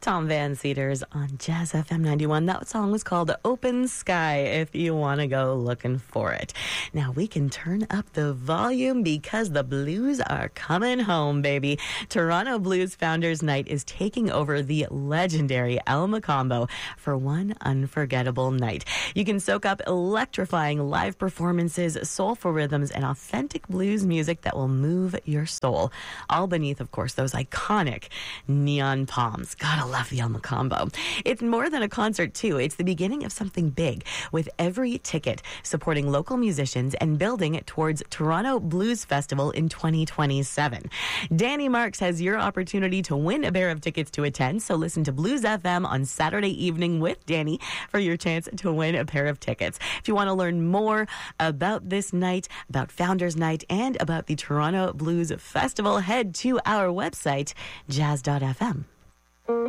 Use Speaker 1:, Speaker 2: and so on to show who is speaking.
Speaker 1: Tom Van Cedars on Jazz FM 91. That song was called Open Sky if you want to go looking for it. Now we can turn up the volume because the blues are coming home, baby. Toronto Blues Founders Night is taking over the legendary El Mocambo for one unforgettable night. You can soak up electrifying live performances, soulful rhythms, and authentic blues music that will move your soul. All beneath, of course, those iconic neon palms. Gotta love the El Mocambo. It's more than a concert, too. It's the beginning of something big, with every ticket supporting local musicians and building it towards Toronto Blues Festival in 2027. Danny Marks has your opportunity to win a pair of tickets to attend, so listen to Blues FM on Saturday evening with Danny for your chance to win a pair of tickets. If you want to learn more about this night, about Founders Night, and about the Toronto Blues Festival, head to our website, jazz.fm.